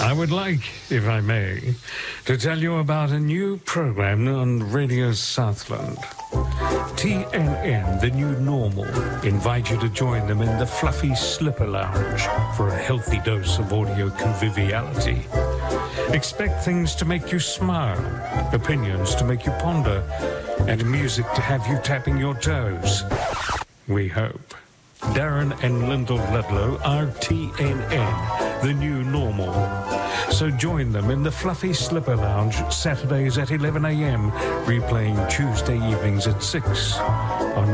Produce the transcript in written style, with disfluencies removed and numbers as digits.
I would like, if I may, to tell you about a new program on Radio Southland. TNN, the new normal, invite you to join them in the Fluffy Slipper Lounge for a healthy dose of audio conviviality. Expect things to make you smile, opinions to make you ponder, and music to have you tapping your toes. We hope. Darren and Lyndall Ludlow are TNN, the new normal. So join them in the Fluffy Slipper Lounge Saturdays at 11 a.m., replaying Tuesday evenings at 6 on